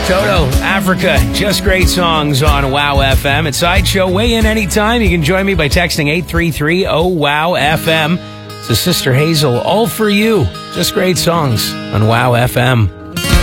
Toto, Africa, just great songs on WOW FM. It's Sideshow. Weigh in anytime. You can join me by texting 833-OWOW-FM. It's a Sister Hazel, all for you. Just great songs on WOW FM.